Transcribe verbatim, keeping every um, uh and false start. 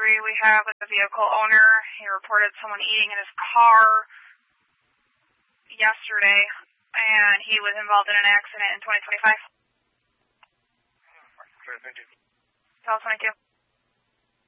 history we have with the vehicle owner. He reported someone eating in his car yesterday, and he was involved in an accident in twenty twenty-five. Sure, thank you. twelve twenty-two.